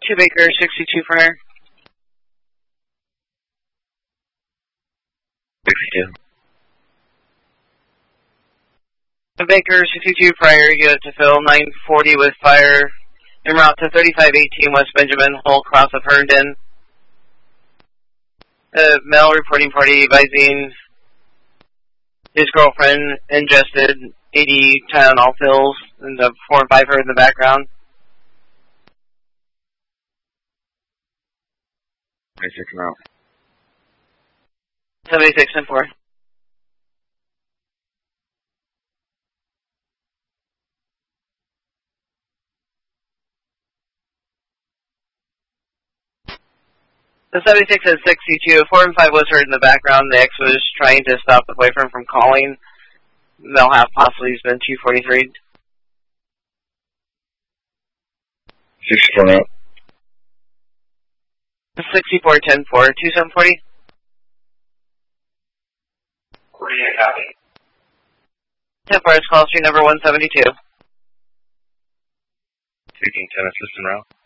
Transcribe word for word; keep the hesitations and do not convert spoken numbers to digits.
Two Baker, sixty-two for hire. sixty-two. Baker, sixty-two prior, unit to fill, nine forty with fire, en route to thirty-five eighteen West Benjamin, whole cross of Herndon. Uh, male reporting party advising his girlfriend ingested eighty Tylenol pills, and the four and five are in the background. seventy-six en route. seventy-six and four. The seventy-six is sixty-two. four and five was heard in the background. The X was trying to stop the boyfriend from calling. They'll have possibly been two forty-three. sixty-four en route. sixty-four ten four. two seven forty. forty-eight copy. ten four is call street number one seventy-two. Taking ten assist en route.